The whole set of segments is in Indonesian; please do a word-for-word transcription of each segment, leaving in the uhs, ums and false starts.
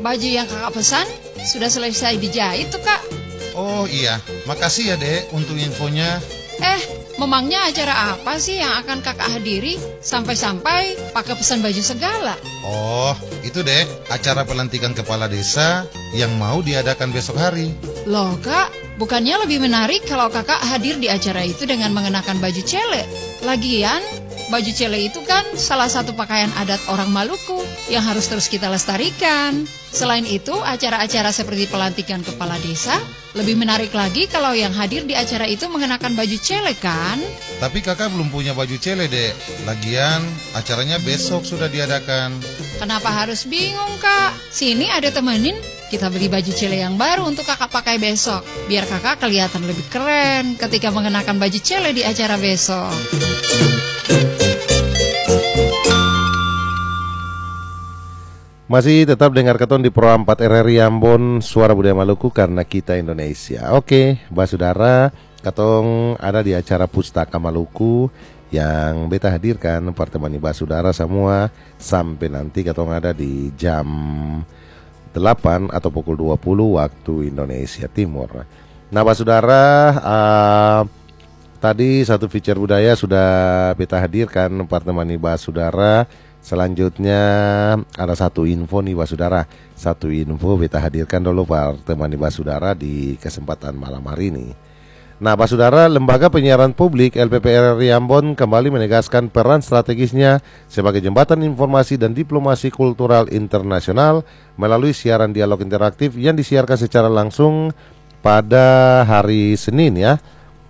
baju yang kakak pesan sudah selesai dijahit tuh kak. Oh iya, makasih ya dek untuk infonya. Eh, memangnya acara apa sih yang akan kakak hadiri sampai-sampai pakai pesan baju segala? Oh, itu dek, acara pelantikan kepala desa yang mau diadakan besok hari. Loh kak, bukannya lebih menarik kalau kakak hadir di acara itu dengan mengenakan baju cele? Lagian, baju cele itu kan salah satu pakaian adat orang Maluku yang harus terus kita lestarikan. Selain itu, acara-acara seperti pelantikan kepala desa lebih menarik lagi kalau yang hadir di acara itu mengenakan baju cele kan? Tapi kakak belum punya baju cele dek. Lagian, acaranya besok sudah diadakan. Kenapa harus bingung kak? Sini ada temenin, kita beli baju cele yang baru untuk kakak pakai besok. Biar kakak kelihatan lebih keren ketika mengenakan baju cele di acara besok. Masih tetap dengar keton di Pro empat R R I Ambon, Suara Budaya Maluku karena kita Indonesia. Oke, Mbak Saudara, katong ada di acara Pustaka Maluku yang beta hadirkan pertemani Mbak Saudara semua sampai nanti katong ada di jam delapan atau pukul dua puluh waktu Indonesia Timur. Nah, Mbak Saudara, uh, tadi satu feature budaya sudah beta hadirkan pertemani Mbak Saudara. Selanjutnya ada satu info nih Mbak Saudara. Satu info beta hadirkan dulu Pak teman Mbak Saudara di kesempatan malam hari ini. Nah Mbak Saudara, Lembaga Penyiaran Publik L P P R R I Ambon kembali menegaskan peran strategisnya sebagai jembatan informasi dan diplomasi kultural internasional melalui siaran dialog interaktif yang disiarkan secara langsung pada hari Senin ya.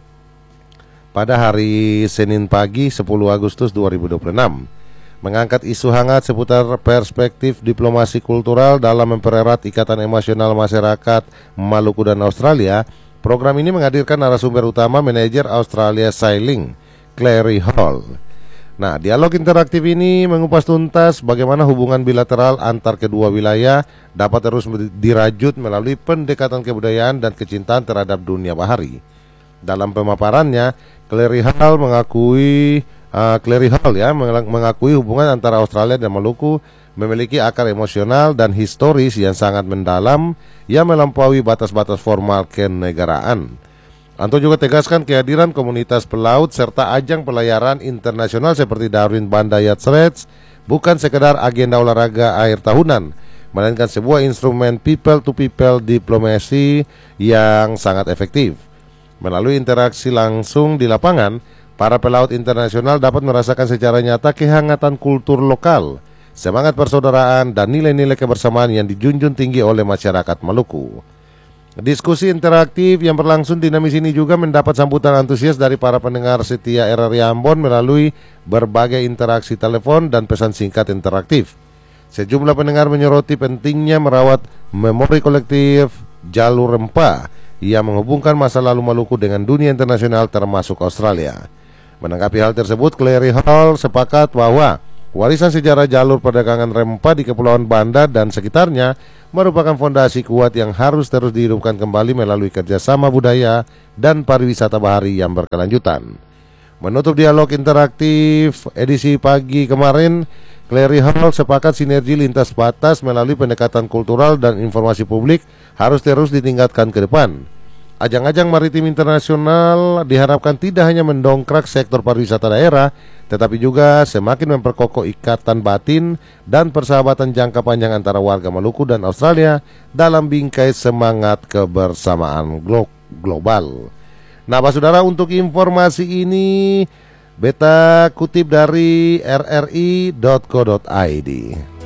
Pada hari Senin pagi sepuluh Agustus dua ribu dua puluh enam. Mengangkat isu hangat seputar perspektif diplomasi kultural dalam mempererat ikatan emosional masyarakat Maluku dan Australia. Program ini menghadirkan narasumber utama manajer Australia Sailing, Clary Hall. Nah, dialog interaktif ini mengupas tuntas bagaimana hubungan bilateral antar kedua wilayah dapat terus dirajut melalui pendekatan kebudayaan dan kecintaan terhadap dunia bahari. Dalam pemaparannya, Clary Hall mengakui Uh, Clary Hall ya mengakui hubungan antara Australia dan Maluku memiliki akar emosional dan historis yang sangat mendalam yang melampaui batas-batas formal kenegaraan. Anto juga tegaskan kehadiran komunitas pelaut serta ajang pelayaran internasional seperti Darwin Banda Yacht Race bukan sekedar agenda olahraga akhir tahunan, melainkan sebuah instrumen people-to-people diplomasi yang sangat efektif. Melalui interaksi langsung di lapangan, para pelaut internasional dapat merasakan secara nyata kehangatan kultur lokal, semangat persaudaraan, dan nilai-nilai kebersamaan yang dijunjung tinggi oleh masyarakat Maluku. Diskusi interaktif yang berlangsung dinamis ini juga mendapat sambutan antusias dari para pendengar setia R R I Ambon melalui berbagai interaksi telepon dan pesan singkat interaktif. Sejumlah pendengar menyoroti pentingnya merawat memori kolektif jalur rempah yang menghubungkan masa lalu Maluku dengan dunia internasional termasuk Australia. Menanggapi hal tersebut, Clary Hall sepakat bahwa warisan sejarah jalur perdagangan rempah di Kepulauan Banda dan sekitarnya merupakan fondasi kuat yang harus terus dihidupkan kembali melalui kerjasama budaya dan pariwisata bahari yang berkelanjutan. Menutup dialog interaktif edisi pagi kemarin, Clary Hall sepakat sinergi lintas batas melalui pendekatan kultural dan informasi publik harus terus ditingkatkan ke depan. Ajang-ajang maritim internasional diharapkan tidak hanya mendongkrak sektor pariwisata daerah, tetapi juga semakin memperkokoh ikatan batin dan persahabatan jangka panjang antara warga Maluku dan Australia dalam bingkai semangat kebersamaan glo global. Nah, Pak Saudara, untuk informasi ini beta kutip dari r r i dot co dot i d.